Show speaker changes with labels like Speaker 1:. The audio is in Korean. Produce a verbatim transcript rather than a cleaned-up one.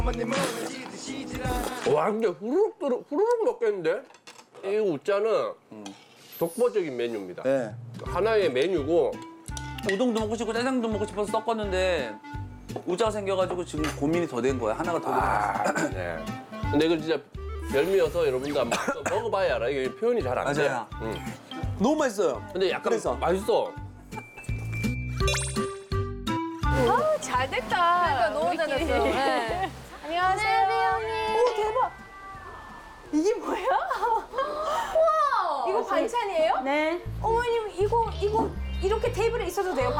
Speaker 1: 와 근데 후루룩 후루룩, 후루룩 먹겠는데? 이 우짜는 독보적인 메뉴입니다.
Speaker 2: 네.
Speaker 1: 하나의 메뉴고
Speaker 3: 우동도 먹고 싶고 짜장도 먹고 싶어서 섞었는데 우자가 생겨가지고 지금 고민이 더 된 거야. 하나가 더 들어갔어.
Speaker 1: 아, 네. 근데 이거 진짜 별미여서 여러분들 한번 먹어봐야 알아. 이게 표현이 잘 안 돼.
Speaker 3: 맞아요.
Speaker 1: 응.
Speaker 2: 너무 맛있어요.
Speaker 1: 근데 약간
Speaker 2: 그래서.
Speaker 1: 맛있어.
Speaker 4: 아, 잘 됐다.
Speaker 5: 그러니까 너무 잘
Speaker 4: 우리끼리.
Speaker 5: 됐어요. 네.
Speaker 4: 안녕하세요.
Speaker 5: 오, 대박. 이게 뭐야? 우와. 이거 반찬이에요?
Speaker 4: 네.
Speaker 5: 어머님, 이거, 이거 이렇게 테이블에 있어도 돼요?